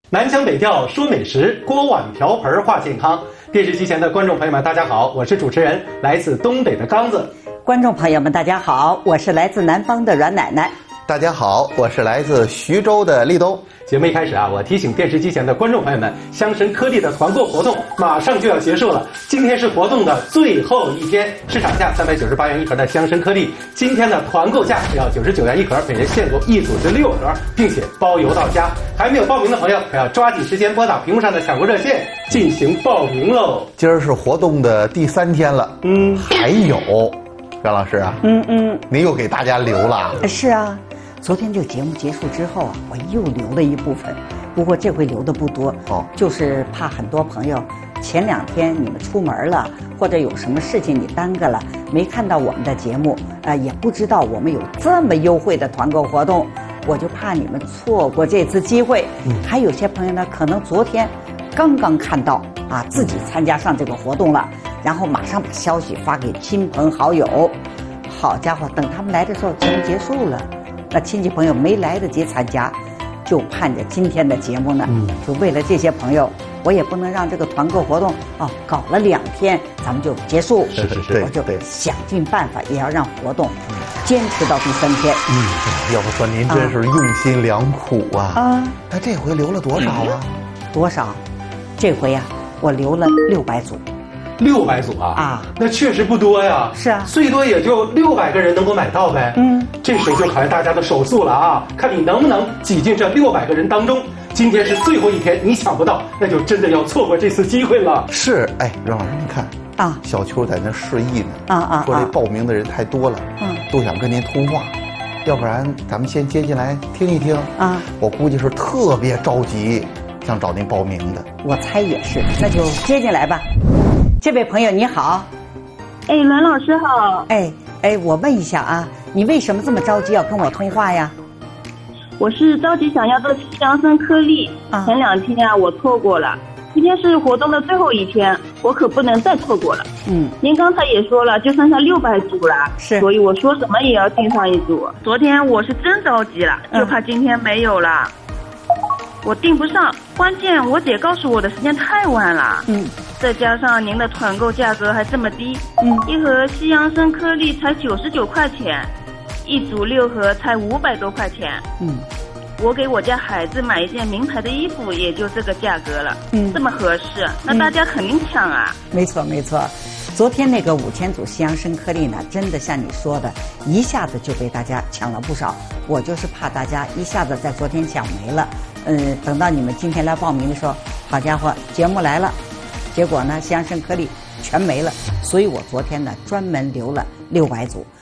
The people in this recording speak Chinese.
南腔北调说美食，锅碗瓢盆话健康。电视机前的观众朋友们，大家好，我是主持人，来自东北的刚子。 观众朋友们，大家好，我是来自南方的阮奶奶。 大家好，我是来自徐州的立冬。 节目一开始我提醒电视机前的观众朋友们，香参颗粒的团购活动马上就要结束了。今天是活动的最后一天，市场价398元一盒的香参颗粒，今天的团购价只要99元一盒，每人限购一组织6盒，并且包邮到家。还没有报名的朋友，可要抓紧时间拨打屏幕上的抢购热线进行报名喽。 今儿是活动的第3天了，还有，袁老师啊，你又给大家留了。 是啊。昨天这个节目结束之后我又留了一部分，不过这回留的不多就是怕很多朋友前2天你们出门了，或者有什么事情你耽搁了，没看到我们的节目，也不知道我们有这么优惠的团购活动，我就怕你们错过这次机会。还有些朋友呢，可能昨天刚刚看到自己参加上这个活动了，然后马上把消息发给亲朋好友。好家伙，等他们来的时候节目结束了，那亲戚朋友没来得及参加，就盼着今天的节目呢。就为了这些朋友，我也不能让这个团购活动搞了2天咱们就结束。 是， 我就想尽办法也要让活动坚持到第3天。 要不说您真是用心良苦啊。那这回留了多少啊？ 多少？这回我留了600组。 600组那确实不多呀。 是啊， 最多也就600个人能够买到呗。这时候就考验大家的手速了看你能不能挤进这600个人当中。今天是最后一天，你抢不到，那就真的要错过这次机会了。 是，任老师，您看小邱在那示意呢，说这报名的人太多了，都想跟您通话，要不然咱们先接进来听一听我估计是特别着急，想找您报名的。 我猜也是，那就接进来吧。这位朋友你好。 阮老师好。 我问一下你为什么这么着急要跟我通话呀？ 我是着急想要这香参颗粒，前2天我错过了，今天是活动的最后一天，我可不能再错过了。您刚才也说了，就剩下600组了， 是， 所以我说什么也要订上一组。昨天我是真着急了，就怕今天没有了。我订不上，关键我姐告诉我的时间太晚了。再加上您的团购价格还这么低，一盒西洋参颗粒才99块钱，一组6盒才500多块钱。我给我家孩子买一件名牌的衣服也就这个价格了，这么合适，那大家肯定抢啊。 没错。昨天那个5000组西洋参颗粒呢，真的像你说的，一下子就被大家抢了不少。我就是怕大家一下子在昨天抢没了，等到你们今天来报名的时候，好家伙，节目来了，结果呢西洋参颗粒全没了，所以我昨天呢专门留了600组。